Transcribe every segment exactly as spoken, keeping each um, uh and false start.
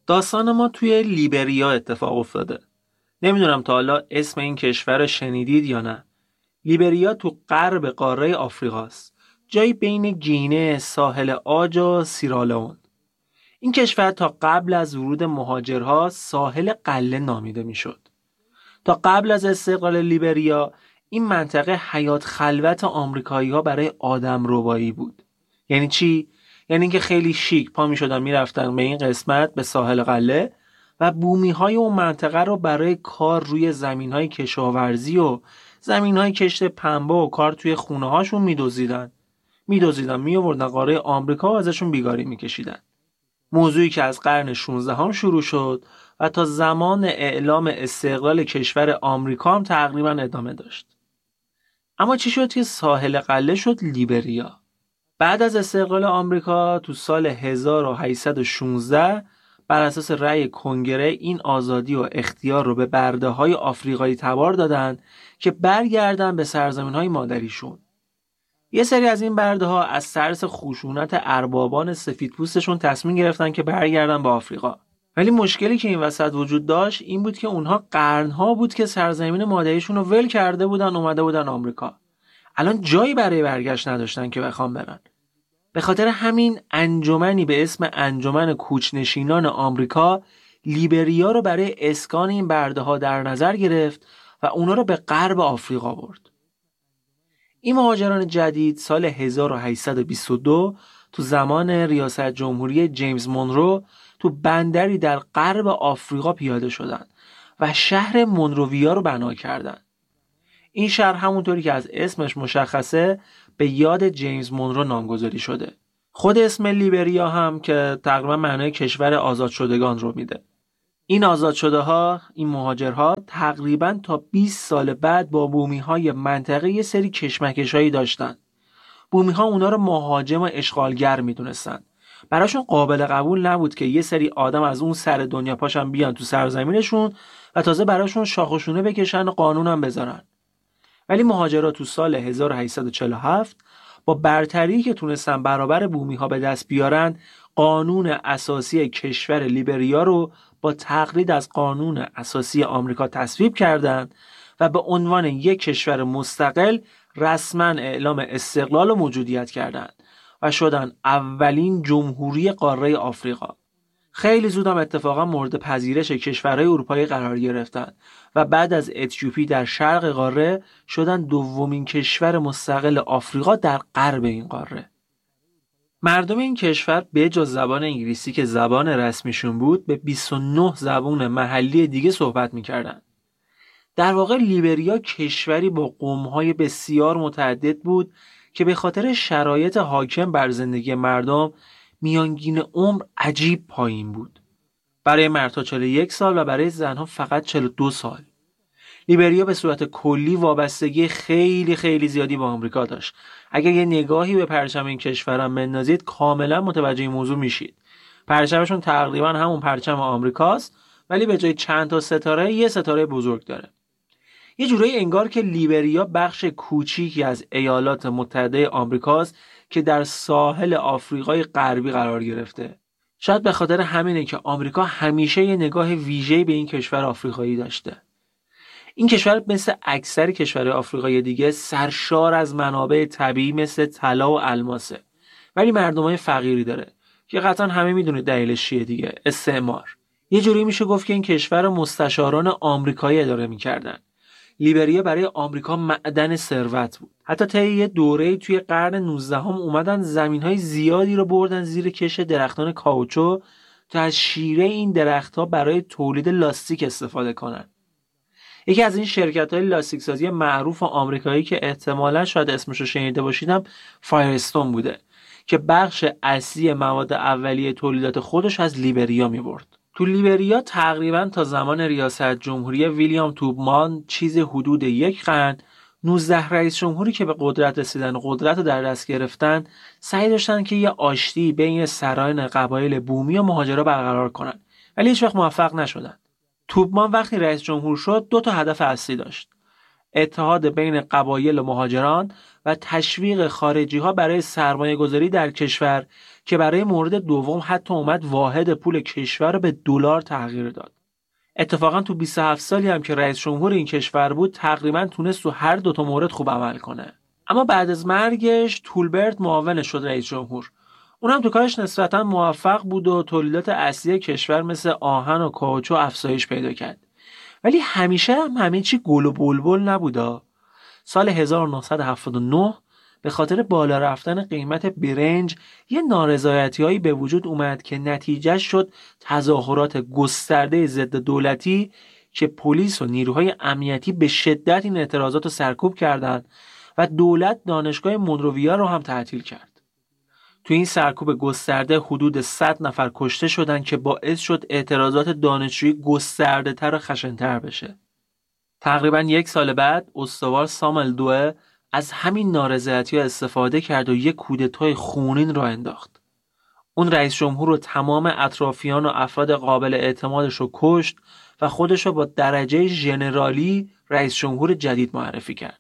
داستان ما توی لیبریا اتفاق افتاده. نمیدونم تا حالا اسم این کشور رو شنیدید یا نه. لیبریا تو غرب قاره آفریقاست. جایی بین گینه، ساحل عاج و سیرالئون. این کشور تا قبل از ورود مهاجرها ساحل قله نامیده میشد. تا قبل از استقلال لیبریا این منطقه حیات خلوت آمریکایی‌ها برای آدم ربایی بود. یعنی چی؟ یعنی اینکه خیلی شیک پا می‌شدن می‌رفتن به این قسمت، به ساحل قله، و بومی‌های اون منطقه رو برای کار روی زمین‌های کشاورزی و زمین‌های کشت پنبه و کار توی خونه‌هاشون می‌دزدیدن. می‌دزدیدن، می‌آوردن قاره آمریکا و ازشون بیگاری می‌کشیدن. موضوعی که از قرن شانزدهم هم شروع شد و تا زمان اعلام استقلال کشور آمریکا هم تقریبا ادامه داشت. اما چی شد که ساحل قله شد لیبریا؟ بعد از استقلال آمریکا تو سال هزار و هشتصد و شانزده بر اساس رأی کنگره این آزادی و اختیار رو به برده‌های آفریقایی تبار دادن که برگردن به سرزمین‌های مادریشون. یه سری از این برده‌ها از ترس خشونت اربابان سفیدپوستشون تصمیم گرفتن که برگردن به آفریقا. ولی مشکلی که این وسط وجود داشت این بود که اونها قرنها بود که سرزمین مادریشون رو ول کرده بودن، اومده بودن آمریکا. الان جایی برای برگشت نداشتن که بخوام برن. به خاطر همین انجمنی به اسم انجمن کوچ‌نشینان آمریکا لیبریا رو برای اسکان این برده‌ها در نظر گرفت و اونا رو به غرب آفریقا برد. این مهاجران جدید سال هزار و هشتصد و بیست و دو تو زمان ریاست جمهوری جیمز مونرو تو بندری در غرب آفریقا پیاده شدند و شهر مونروویا رو بنا کردند. این شهر همونطوری که از اسمش مشخصه به یاد جیمز مونرو نامگذاری شده. خود اسم لیبریا هم که تقریبا معنای کشور آزاد شدگان رو میده. این آزاد شده ها، این مهاجرها تقریبا تا بیست سال بعد با بومی های منطقه یه سری کشمکش هایی داشتن. بومی ها اونا رو مهاجم و اشغالگر میدونستن. براشون قابل قبول نبود که یه سری آدم از اون سر دنیا پاشن بیان تو سرزمینشون و تازه براشون شاخ و شونه بکشن و قانونم بذارن. ولی مهاجرها تو سال هزار و هشتصد و چهل و هفت با برتری که تونستن برابر بومی ها به دست بیارن، قانون اساسی کشور لیبریا رو با تقلید از قانون اساسی آمریکا تصویب کردند و به عنوان یک کشور مستقل رسما اعلام استقلال و موجودیت کردند و شدن اولین جمهوری قاره آفریقا. خیلی زود هم اتفاقا مورد پذیرش کشورهای اروپایی قرار گرفتند و بعد از اتیوپی در شرق قاره شدن دومین کشور مستقل آفریقا در غرب این قاره. مردم این کشور به جز زبان انگلیسی که زبان رسمیشون بود به بیست و نه زبان محلی دیگه صحبت میکردن. در واقع لیبریا کشوری با قوم‌های بسیار متعدد بود که به خاطر شرایط حاکم بر زندگی مردم میانگین عمر عجیب پایین بود. برای مردها چهل و یک سال و برای زنها فقط چهل و دو سال. لیبریا به صورت کلی وابستگی خیلی خیلی زیادی با آمریکا داشت. اگر یه نگاهی به پرچم این کشورم بندازید کاملا متوجه این موضوع میشید. پرچمشون تقریبا همون پرچم آمریکاست، ولی به جای چند تا ستاره یه ستاره بزرگ داره. یه جورایی انگار که لیبریا بخش کوچیکی از ایالات متحده آمریکاست که در ساحل آفریقای غربی قرار گرفته. شاید به خاطر همینه که آمریکا همیشه یه نگاه ویژه‌ای به این کشور آفریقایی داشته. این کشور مثل اکثر کشورهای آفریقایی دیگه سرشار از منابع طبیعی مثل طلا و الماسه، ولی مردمای فقیری داره که قطعا همه میدونید دلیلش چیه دیگه، استعمار. یه جوری میشه گفت که این کشور مستشاران آمریکایی اداره میکردن. لیبریا برای آمریکا معدن ثروت بود. حتی طی یه دوره‌ای توی قرن نوزدهم هم اومدن زمین‌های زیادی رو بردن زیر کش درختان کاوچو تا از شیره این درخت‌ها برای تولید لاستیک استفاده کنن. یکی از این شرکت‌های لاستیک سازی معروف آمریکایی که احتمالاً شاید اسمش رو شنیده باشیدم فایرستون بوده که بخش اصلی مواد اولیه تولیدات خودش از لیبریا می‌برد. تو لیبریا تقریباً تا زمان ریاست جمهوری ویلیام توبمان چیز حدود یک قرن نوزده رئیس جمهوری که به قدرت رسیدن و قدرت رو در دست گرفتن سعی داشتن که یه آشتی بین سران قبایل بومی و مهاجرا برقرار کنن، ولی هیچ وقت موفق نشدن. توبمان وقتی رئیس جمهور شد دو تا هدف اصلی داشت. اتحاد بین قبایل و مهاجران و تشویق خارجی ها برای سرمایه گذاری در کشور که برای مورد دوم حتی اومد واحد پول کشور رو به دلار تغییر داد. اتفاقا تو بیست و هفت سالی هم که رئیس جمهور این کشور بود تقریبا تونست تو هر دو تا مورد خوب عمل کنه. اما بعد از مرگش تولبرت معاونش شد رئیس جمهور. اونم تو کارش نسبتا موفق بود و تولیدات اصلی کشور مثل آهن و کاوچو افزایش پیدا کرد. ولی همیشه هم همه چی گل و بلبل نبودا. سال هزار و نهصد و هفتاد و نه به خاطر بالا رفتن قیمت برنج یه نارضایتی‌هایی به وجود اومد که نتیجه شد تظاهرات گسترده ضد دولتی که پلیس و نیروهای امنیتی به شدت این اعتراضات رو سرکوب کردند و دولت دانشگاه مونروویا رو هم تعطیل کرد. تو این سرکوب گسترده حدود صد نفر کشته شدن که باعث شد اعتراضات دانشجویی گسترده تر و خشن‌تر بشه. تقریبا یک سال بعد استوار ساموئل دوئه از همین نارضایتی‌ها استفاده کرد و یک کودتای خونین را انداخت. اون رئیس جمهور رو تمام اطرافیان و افراد قابل اعتمادش رو کشت و خودش رو با درجه ژنرالی رئیس جمهور جدید معرفی کرد.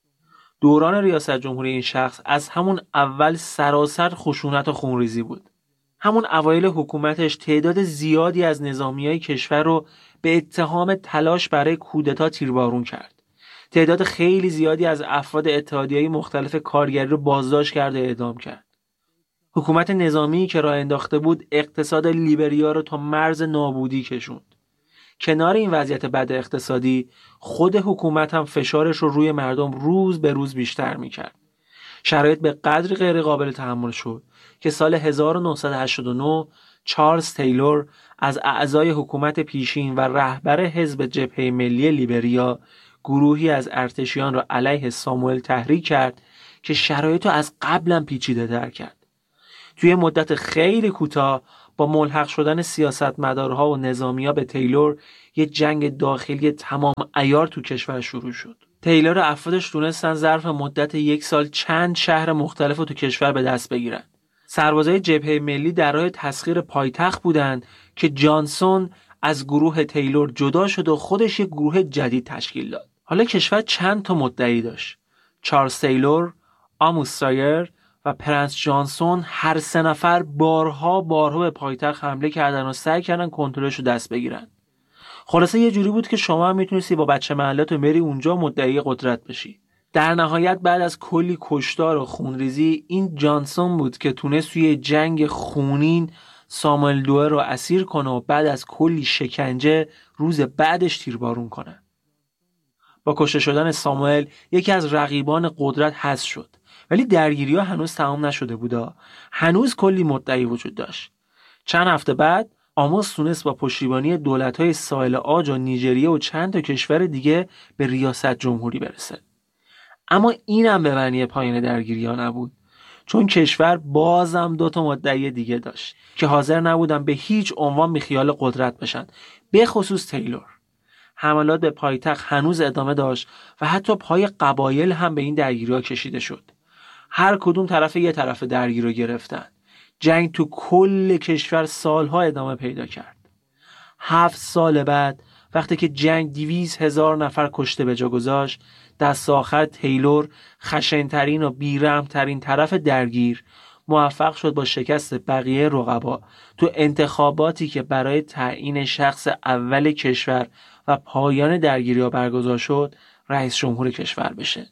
دوران ریاست جمهوری این شخص از همون اول سراسر خشونت و خونریزی بود. همون اوایل حکومتش تعداد زیادی از نظامیای کشور رو به اتهام تلاش برای کودتا تیربارون کرد. تعداد خیلی زیادی از افراد اتحادیه‌های مختلف کارگری رو بازداشت کرد و اعدام کرد. حکومت نظامی که راه انداخته بود اقتصاد لیبریا رو تا مرز نابودی کشوند. کنار این وضعیت بد اقتصادی خود حکومت هم فشارش رو روی مردم روز به روز بیشتر میکرد. شرایط به قدری غیر قابل تحمل شد که سال هزار و نهصد و هشتاد و نه چارلز تیلور از اعضای حکومت پیشین و رهبر حزب جبهه ملی لیبریا گروهی از ارتشیان را علیه ساموئل تحریک کرد که شرایط رو از قبلا پیچیده تر کرد. توی مدت خیلی کوتاه با ملحق شدن سیاستمدارها و نظامی‌ها به تیلور یه جنگ داخلی تمام عیار تو کشور شروع شد. تیلور و افرادش تونستن ظرف مدت یک سال چند شهر مختلف رو تو کشور به دست بگیرن. سربازای جبهه ملی در راه تسخیر پایتخت بودند که جانسون از گروه تیلور جدا شد و خودش یک گروه جدید تشکیل داد. حالا کشور چند تا مدعی داشت. چارلز تیلور، آموس سایر و پرنس جانسون هر سه نفر بارها بارها به پایتخت حمله کردن و سعی کردن کنترلش رو دست بگیرن. خلاصه یه جوری بود که شما هم میتونستی با بچه محلات و بری اونجا مدعی قدرت بشی. در نهایت بعد از کلی کشتار و خونریزی این جانسون بود که تونست توی جنگ خونین ساموئل دوئه رو اسیر کنه و بعد از کلی شکنجه روز بعدش تیربارون کنه. با کشته شدن ساموئل یکی از رقیبان قدرت حذف شد. ولی درگیری‌ها هنوز تمام نشده بودا. هنوز کلی مدعی وجود داشت. چند هفته بعد آموس تونست با پشتیبانی دولت‌های ساحل عاج و نیجریه و چند تا کشور دیگه به ریاست جمهوری برسه. اما اینم به معنی پایان درگیری‌ها نبود. چون کشور بازم دو تا مدعی دیگه داشت که حاضر نبودن به هیچ عنوان بیخیال قدرت بشن، به خصوص تیلور. حملات به پایتخت هنوز ادامه داشت و حتی پای قبایل هم به این درگیری‌ها کشیده شد. هر کدوم طرف یه طرف درگیر رو گرفتن. جنگ تو کل کشور سالها ادامه پیدا کرد. هفت سال بعد وقتی که جنگ دویست هزار نفر کشته به جا گذاشت، دست آخر تیلور خشن‌ترین و بیرحم‌ترین طرف درگیر موفق شد با شکست بقیه رقبا تو انتخاباتی که برای تعیین شخص اول کشور و پایان درگیری‌ها برگزار شد رئیس جمهور کشور بشه.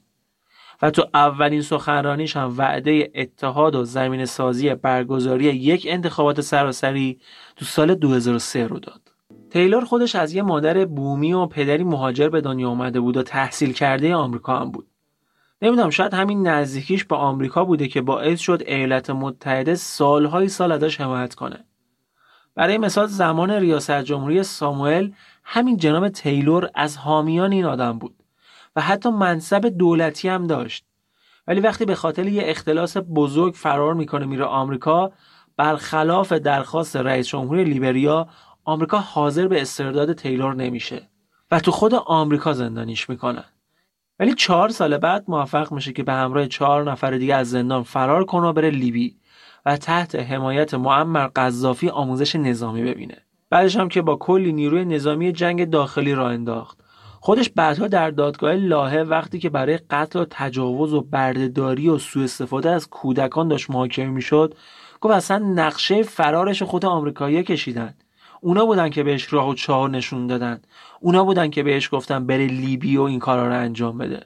و تو اولین سخنرانیش هم وعده اتحاد و زمین سازی برگزاری یک انتخابات سراسری تو سال دو هزار و سه رو داد. تیلور خودش از یه مادر بومی و پدری مهاجر به دنیا اومده بود و تحصیل کرده آمریکا هم بود. نمیدونم شاید همین نزدیکیش با آمریکا بوده که باعث شد ایالات متحده سالهای سال ازش حمایت کنه. برای مثال زمان ریاست جمهوری ساموئل همین جناب تیلور از حامیان این آدم بود و حتی منصب دولتی هم داشت. ولی وقتی به خاطر یه اختلاس بزرگ فرار میکنه میره آمریکا، برخلاف درخواست رئیس جمهوری لیبریا، آمریکا حاضر به استرداد تیلور نمیشه و تو خود آمریکا زندانیش میکنن. ولی چهار سال بعد موفق میشه که به همراه چهار نفر دیگه از زندان فرار کنه و بره لیبی و تحت حمایت معمر قذافی آموزش نظامی ببینه. بعدش هم که با کلی نیروی نظامی جنگ داخلی راه انداخت. خودش بعدها در دادگاه لاهه وقتی که برای قتل و تجاوز و بردهداری و سوء استفاده از کودکان داشت محاکمه میشد، گفت اصلا نقشه فرارش خود آمریکایی‌ها کشیدن. اونا بودن که بهش راه و چاه نشون دادن. اونا بودن که بهش گفتن بره لیبی و این کارا رو انجام بده.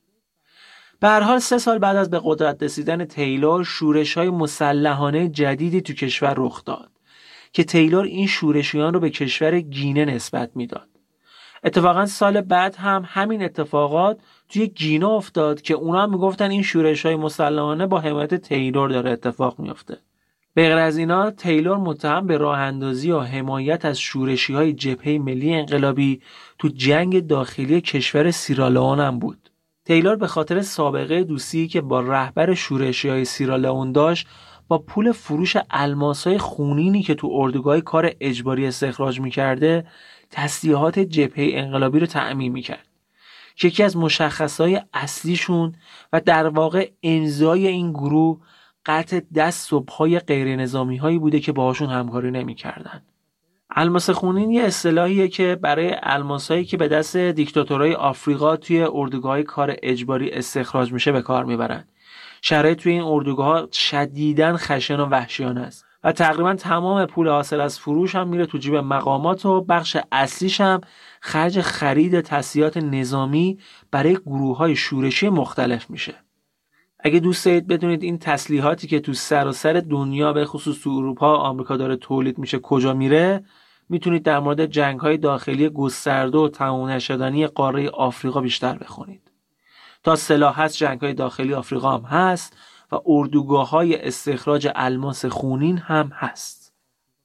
به هر حال سه سال بعد از به قدرت رسیدن تیلور، شورش‌های مسلحانه جدیدی تو کشور رخ داد که تیلور این شورشیان رو به کشور گینه نسبت میداد. اتفاقا سال بعد هم همین اتفاقات توی گینه افتاد که اونا هم میگفتن این شورش‌های مسلحانه با حمایت تیلور داره اتفاق میفته. به غیر از اینا، تیلور متهم به راه اندازی و حمایت از شورشی‌های جبهه ملی انقلابی تو جنگ داخلی کشور سیرالئون هم بود. تیلور به خاطر سابقه دوستی که با رهبر شورشی‌های سیرالئون داشت، با پول فروش الماس‌های خونینی که تو اردوگاه کار اجباری استخراج می‌کرده، تسلیحات جبهه انقلابی رو تأمین می‌کرد. که یکی از مشخصهای اصلیشون و در واقع امضای این گروه قطع دست و پای غیر نظامی هایی بوده که باهاشون همکاری نمی‌کردن. الماس خونین یه اصطلاحیه که برای الماسایی که به دست دیکتاتورهای آفریقا توی اردوگاه کار اجباری استخراج میشه به کار میبرن. شرایط توی این اردوگاه شدیداً خشن و وحشیانه است و تقریباً تمام پول حاصل از فروش هم میره تو جیب مقامات و بخش اصلیش هم خرج خرید تسلیحات نظامی برای گروه‌های شورشی مختلف میشه. اگه دوست دارید بدونید این تسلیحاتی که تو سراسر دنیا به خصوص تو اروپا و آمریکا داره تولید میشه کجا میره، میتونید در مورد جنگ‌های داخلی گسترده و تمام نشدنی قاره آفریقا بیشتر بخونید. تا سلاح هست جنگ‌های داخلی آفریقا هم هست و اردوگاه‌های استخراج الماس خونین هم هست.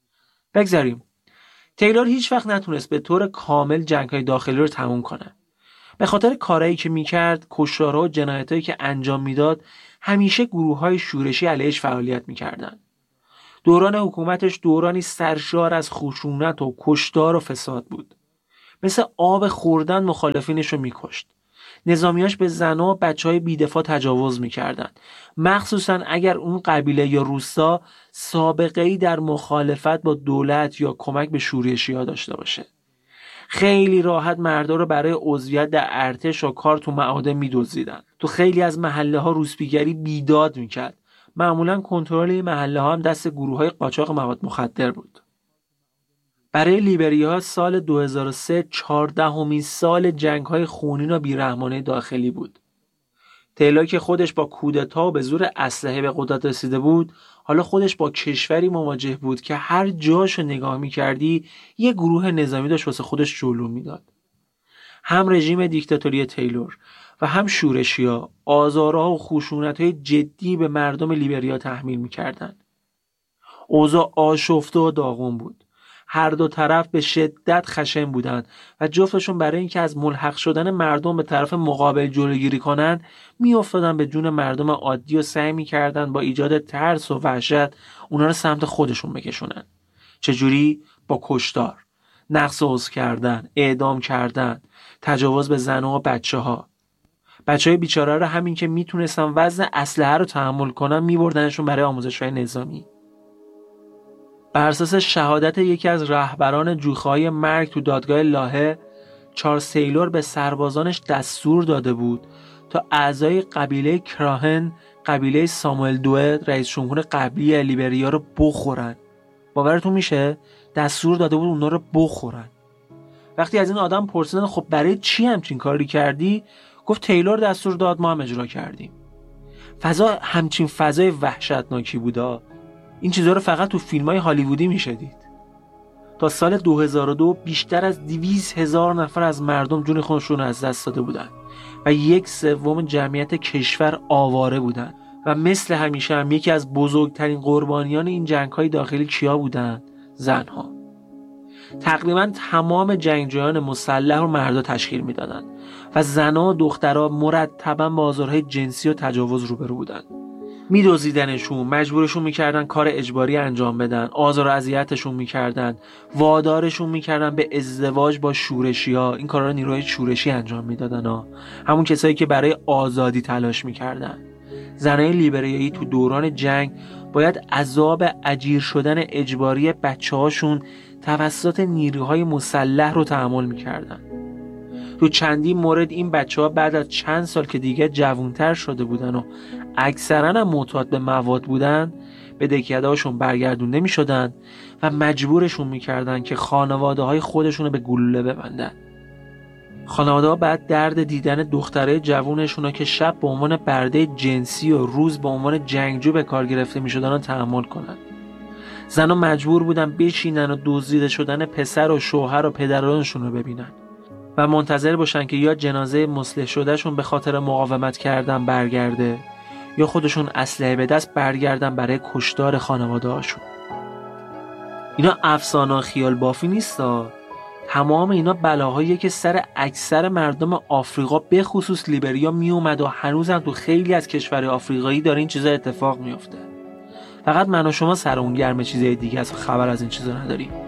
بگذاریم. تیلور هیچ وقت نتونست به طور کامل جنگ‌های داخلی رو تموم کنه. به خاطر کارهایی که میکرد، کشتارها و جنایتایی که انجام میداد، همیشه گروه‌های شورشی علیهش فعالیت میکردن. دوران حکومتش دورانی سرشار از خشونت و کشتار و فساد بود. مثل آب خوردن مخالفینش رو میکشت. نظامیاش به زنها و بچهای بیدفاع تجاوز میکردن. مخصوصا اگر اون قبیله یا روستا سابقه‌ای در مخالفت با دولت یا کمک به شورشی‌ها داشته باشه. خیلی راحت مردا رو برای عضویت در ارتش و کار تو معادن می‌دزدیدن. تو خیلی از محله ها روسپیگری بیداد میکرد. معمولا کنترل این محله ها هم دست گروه‌های قاچاق مواد مخدر بود. برای لیبریا سال دو هزار و سه چهاردهمین سال جنگ‌های خونین و بیرحمانه داخلی بود. تیلور که خودش با کودتا و به زور اسلحه به قدرت رسیده بود، حالا خودش با کشوری مواجه بود که هر جاشو نگاه می‌کردی یه گروه نظامی داشت واسه خودش جلو میداد. هم رژیم دیکتاتوری تیلور و هم شورشی‌ها آزارها و خشونت‌های جدی به مردم لیبریا تحمیل می‌کردند. اوضاع آشفته و داغون بود. هر دو طرف به شدت خشن بودند و جفتشون برای اینکه از ملحق شدن مردم به طرف مقابل جلوگیری کنند میافتادن به جون مردم عادی و سعی میکردن با ایجاد ترس و وحشت اونا رو سمت خودشون بکشونن. چجوری؟ با کشتار، نقص عضو کردن، اعدام کردن، تجاوز به زنها و بچه ها. بچه های بیچاره رو همین که میتونستن وزن اسلحه رو تحمل کنن میبردنشون برای آموزش‌های نظامی. بر اساس شهادت یکی از رهبران جوخه‌های مرگ تو دادگاه لاهه، چارلز تیلور به سربازانش دستور داده بود تا اعضای قبیله کراهن، قبیله ساموئل دوئد، رئیس جمهور قبلی لیبریا رو بخورن. باورتون میشه؟ دستور داده بود اونا رو بخورن. وقتی از این آدم پرسیدن خب برای چی همچین کاری کردی؟ گفت تیلور دستور داد، ما هم اجرا کردیم. فضا همچین فضای وحشتناکی بودا. این چیزها رو فقط تو فیلم‌های هالیوودی میشه دید. تا سال دو هزار و دو بیشتر از دویست هزار نفر از مردم جون خودشون از دست داده بودن و یک سوم جمعیت کشور آواره بودن و مثل همیشه هم یکی از بزرگترین قربانیان این جنگ‌های داخلی کیا بودن؟ زنها. تقریبا تمام جنگجویان مسلح رو مردا تشکیل میدادن و زنها و دخترها مرتباً با آزارهای جنسی و تجاوز روبرو بودن. میدوزیدنشون، مجبورشون میکردن کار اجباری انجام بدن، آزار و اذیتشون میکردن، وادارشون میکردن به ازدواج با شورشی‌ها. این کارا رو نیروهای شورشی انجام میدادن ها. همون کسایی که برای آزادی تلاش میکردن. زنای لیبریایی تو دوران جنگ باید عذاب اجیر شدن اجباری بچه‌هاشون توسط نیروهای مسلح رو تحمل میکردن. تو چندین مورد این بچه‌ها بعد از چند سال که دیگه جوانتر شده بودن و اکثرا هم معتاد به مواد بودن به دکیه‌هاشون برگردونده می‌شدن و مجبورشون می‌کردن که خانواده‌های خودشون رو به گلوله ببندن. خانواده‌ها بعد درد دیدن دختره جوونشون رو که شب به عنوان برده جنسی و روز به عنوان جنگجو به کار گرفته می‌شدن رو تحمل کنن. زن‌ها مجبور بودن بشینن و دزدیده شدن پسر و شوهر و پدرانشون رو ببینن و منتظر باشن که یا جنازه مصلح شدهشون به خاطر مقاومت کردن برگرده یا خودشون اسلحه به دست برگردن برای کشتار خانواده‌هاشون. اینا افسانه و خیال بافی نیستا. تمام اینا بلاهاییه که سر اکثر مردم آفریقا به خصوص لیبریا می اومد و هنوزم تو خیلی از کشورهای آفریقایی داره این چیزا اتفاق میفته. فقط من و شما سر اون گرم چیزای دیگه از خبر از این چیزا نداریم.